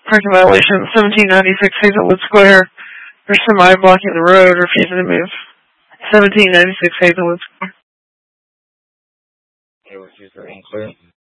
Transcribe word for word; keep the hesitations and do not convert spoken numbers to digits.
Parking violation, seventeen ninety-six Hazelwood Square. There's somebody blocking the road, refusing to move. seventeen ninety-six Hazelwood Square. Okay, we'll use the clear.